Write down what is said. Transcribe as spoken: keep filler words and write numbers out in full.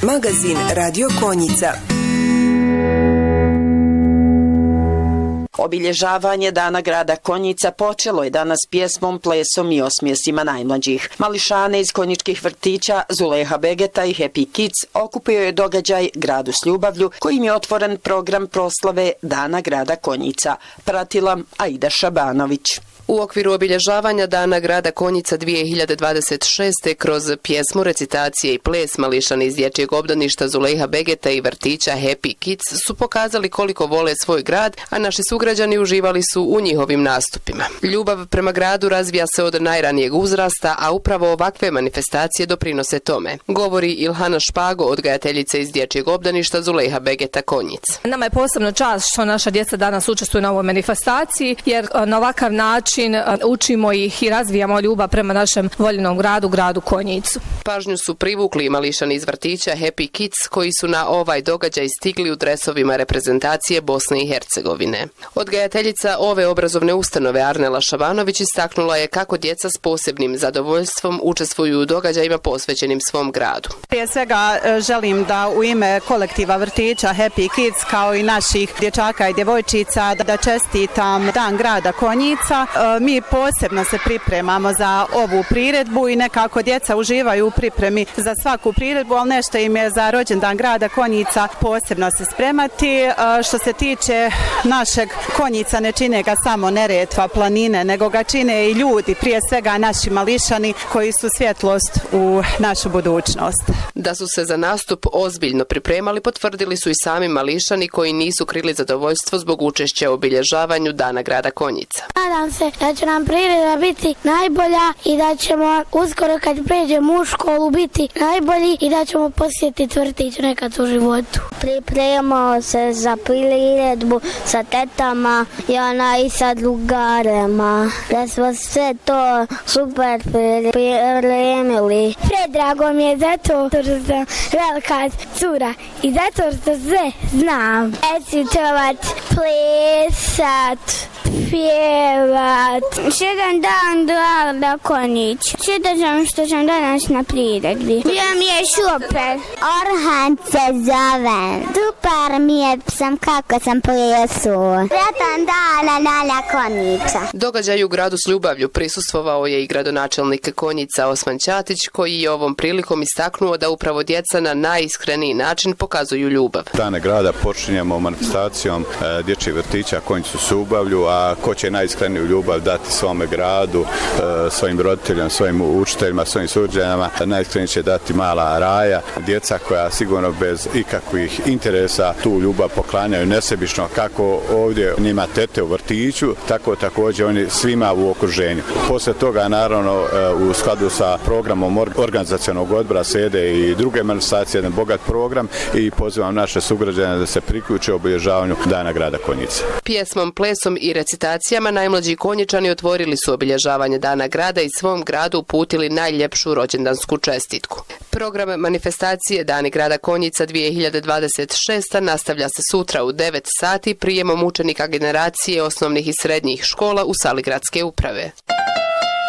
Magazin Radio Konjica. Obilježavanje Dana grada Konjica počelo je danas pjesmom, plesom i osmijesima najmlađih. Mališane iz konjičkih vrtića Zulejha Begeta i Happy Kids okupio je događaj Gradu s ljubavlju, kojim je otvoren program proslave Dana grada Konjica. Pratila Aida Šabanović. U okviru obilježavanja Dana grada Konjica dvije hiljade dvadeset šeste. kroz pjesmu, recitacije i ples mališani iz dječjeg obdaništa Zulejha Begeta i vrtića Happy Kids su pokazali koliko vole svoj grad, a naši sugrađani uživali su u njihovim nastupima. Ljubav prema gradu razvija se od najranijeg uzrasta, a upravo ovakve manifestacije doprinose tome, govori Ilhana Špago, odgajateljica iz dječjeg obdaništa Zulejha Begeta Konjic. Nama je posebno čast što naša djeca danas učestvuju na ovoj manifestaciji, jer na ovakav način učimo ih i razvijamo ljubav prema našem voljenom gradu, gradu Konjicu. Pažnju su privukli mališani iz vrtića Happy Kids koji su na ovaj događaj stigli u dresovima reprezentacije Bosne i Hercegovine. Odgajateljica ove obrazovne ustanove Arnela Šabanović istaknula je kako djeca s posebnim zadovoljstvom učestvuju u događajima posvećenim svom gradu. Prije svega želim da u ime kolektiva vrtića Happy Kids kao i naših dječaka i djevojčica da čestitam Dan grada Konjica. Mi posebno se pripremamo za ovu priredbu i nekako djeca uživaju u pripremi za svaku priredbu, ali nešto im je za rođendan grada Konjica posebno se spremati. Što se tiče našeg Konjica, ne čine ga samo Neretva, planine, nego ga čine i ljudi, prije svega naši mališani koji su svjetlost u našu budućnost. Da su se za nastup ozbiljno pripremali, potvrdili su i sami mališani koji nisu krili zadovoljstvo zbog učešća u obilježavanju Dana grada Konjica. Nadam se da će nam priroda biti najbolja i da ćemo uskoro kad pređemo u školu biti najbolji i da ćemo posjetiti vrtić nekad u životu. Pripremamo se za priredbu sa tetama i ona i sa drugarima. Da smo sve to super pripremili. Predrago mi je zato što sam velika cura i zato što sve znam. Recitovat, plesat, pjevat. Jedan dan grada Konjića. Čitaš vam što sam danas na priredbi. Bio mi je super. Orhan se zove. Super mi je sam kako sam plesu. Sretan dan Dana Konjića. Događaju u gradu s ljubavlju prisustvovao je i gradonačelnik Konjica Osman Ćatić, koji je ovom prilikom istaknuo da upravo djeca na najiskreniji način pokazuju ljubav. Dane grada počinjemo manifestacijom e, dječjih vrtića Konjicu s ljubavlju, a ko će najiskreniju ljubav dati svome gradu, e, svojim roditeljima, svojim učiteljima, svojim sugrađanima, najiskrenije će dati mala Raja, djeca koja sigurno bez ikakvih interesa tu ljubav poklanjaju nesebično, kako ovdje njima tete u vrtiću, tako također oni svima u okruženju. Poslije toga naravno u skladu sa programom organizacionog odbora slijede i druge manifestacije, jedan bogat program i pozivam naše sugrađane da se priključe obilježavanju Dana grada Konjica. Pjesmom, plesom i recitacijama najmlađi Konjičani otvorili su obilježavanje Dana grada i svom gradu uputili najljepšu rođendansku čestitku. Program manifestacije Dani grada Konjica dvije hiljade dvadeset šeste. nastavlja se sutra u devet sati prijemom učenika generacije osnovnih i srednjih škola u sali gradske uprave.